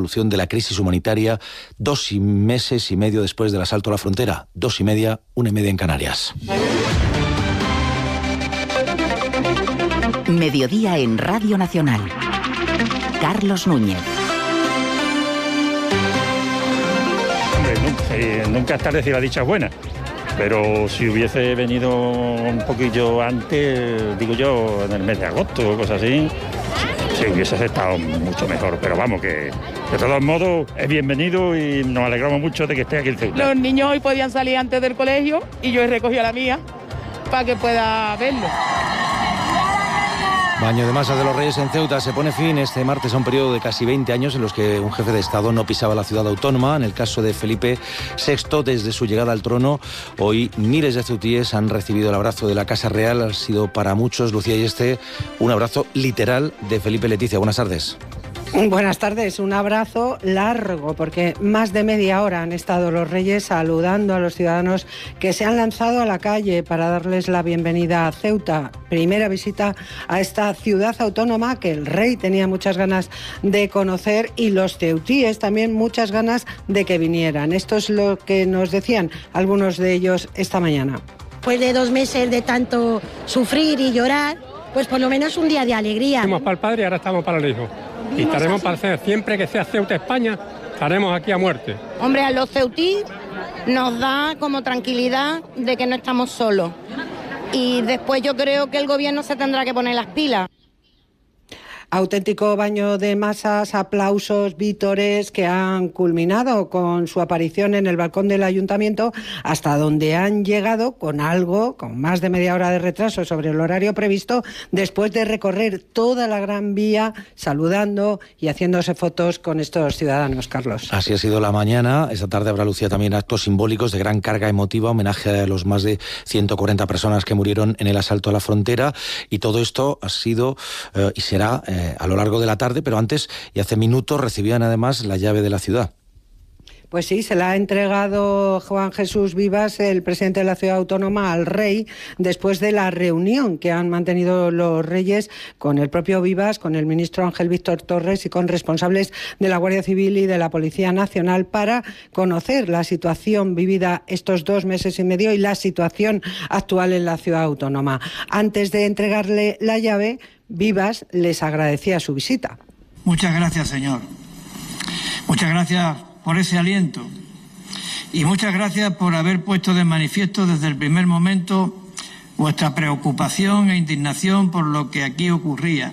solución de la crisis humanitaria 2 meses y medio después del asalto a la frontera. 2:30, 1:30 en Canarias. Mediodía en Radio Nacional. Carlos Núñez. Nunca es tarde si la dicha es buena, pero si hubiese venido un poquillo antes, digo yo, en el mes de agosto o cosas así, sí hubiese estado mucho mejor, pero vamos, que de todos modos es bienvenido y nos alegramos mucho de que esté aquí en Ceuta. Los niños hoy podían salir antes del colegio y yo he recogido a la mía para que pueda verlo. Baño de masas de los Reyes en Ceuta. Se pone fin este martes a un periodo de casi 20 años en los que un jefe de Estado no pisaba la ciudad autónoma. En el caso de Felipe VI, desde su llegada al trono, hoy miles de ceutíes han recibido el abrazo de la Casa Real. Ha sido para muchos, Lucía Yeste, un abrazo literal de Felipe y Leticia. Buenas tardes. Buenas tardes, un abrazo largo, porque más de media hora han estado los Reyes saludando a los ciudadanos que se han lanzado a la calle para darles la bienvenida a Ceuta. Primera visita a esta ciudad autónoma que el rey tenía muchas ganas de conocer y los ceutíes también muchas ganas de que vinieran. Esto es lo que nos decían algunos de ellos esta mañana. Después de 2 meses de tanto sufrir y llorar, pues por lo menos un día de alegría. Fuimos para el padre y ahora estamos para el hijo. Y estaremos para hacer, siempre que sea Ceuta, España, estaremos aquí a muerte. Hombre, a los ceutí nos da como tranquilidad de que no estamos solos. Y después yo creo que el gobierno se tendrá que poner las pilas. Auténtico baño de masas, aplausos, vítores que han culminado con su aparición en el balcón del ayuntamiento, hasta donde han llegado con más de media hora de retraso sobre el horario previsto, después de recorrer toda la Gran Vía saludando y haciéndose fotos con estos ciudadanos, Carlos. Así ha sido la mañana. Esta tarde habrá, Lucía, también actos simbólicos de gran carga emotiva, homenaje a los más de 140 personas que murieron en el asalto a la frontera, y todo esto ha sido y será a lo largo de la tarde, pero antes y hace minutos recibían además la llave de la ciudad. Pues sí, se la ha entregado Juan Jesús Vivas, el presidente de la ciudad autónoma, al rey, después de la reunión que han mantenido los Reyes con el propio Vivas, con el ministro Ángel Víctor Torres y con responsables de la Guardia Civil y de la Policía Nacional para conocer la situación vivida estos 2 meses y medio y la situación actual en la ciudad autónoma. Antes de entregarle la llave, Vivas les agradecía su visita. Muchas gracias, señor. Muchas gracias por ese aliento y muchas gracias por haber puesto de manifiesto desde el primer momento vuestra preocupación e indignación por lo que aquí ocurría.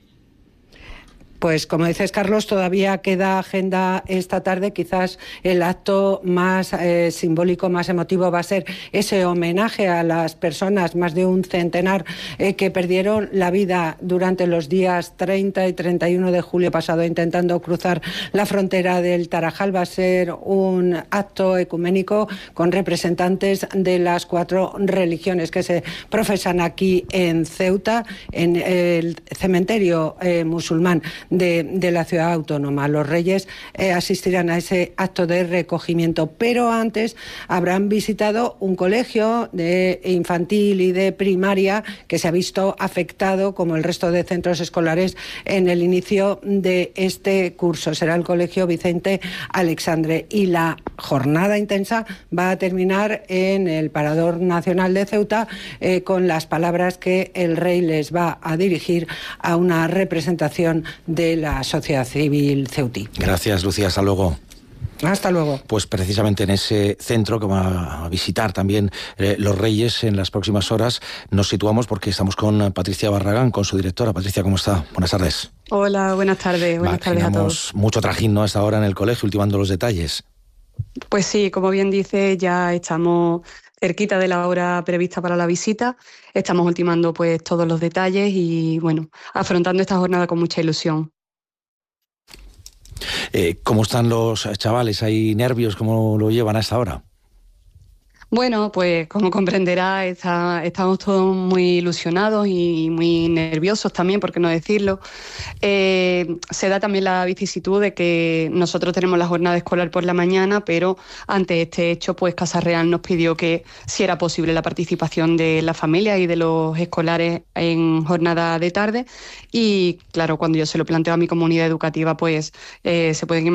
Pues como dices, Carlos, todavía queda agenda esta tarde. Quizás el acto más simbólico, más emotivo va a ser ese homenaje a las personas, más de un centenar, que perdieron la vida durante los días 30 y 31 de julio pasado intentando cruzar la frontera del Tarajal. Va a ser un acto ecuménico con representantes de las 4 religiones que se profesan aquí en Ceuta, en el cementerio musulmán de la ciudad autónoma. Los Reyes asistirán a ese acto de recogimiento, pero antes habrán visitado un colegio de infantil y de primaria que se ha visto afectado, como el resto de centros escolares, en el inicio de este curso. Será el Colegio Vicente Alexandre, y la jornada intensa va a terminar en el Parador Nacional de Ceuta con las palabras que el rey les va a dirigir a una representación de la sociedad civil ceutí. Gracias, Lucía. Hasta luego. Hasta luego. Pues precisamente en ese centro que va a visitar también los Reyes en las próximas horas nos situamos porque estamos con Patricia Barragán, con su directora. Patricia, ¿cómo está? Buenas tardes. Hola, buenas tardes. Buenas tardes a todos. Mucho trajín, ¿no?, a esta hora en el colegio, ultimando los detalles. Pues sí, como bien dice, ya estamos cerquita de la hora prevista para la visita. Estamos ultimando pues todos los detalles y bueno, afrontando esta jornada con mucha ilusión. ¿Cómo están los chavales? ¿Hay nervios? ¿Cómo lo llevan a esta hora? Bueno, pues como comprenderá, estamos todos muy ilusionados y muy nerviosos también, por qué no decirlo. Se da también la vicisitud de que nosotros tenemos la jornada escolar por la mañana, pero ante este hecho, pues Casa Real nos pidió que si era posible la participación de la familia y de los escolares en jornada de tarde. Y claro, cuando yo se lo planteo a mi comunidad educativa, pues se pueden imaginar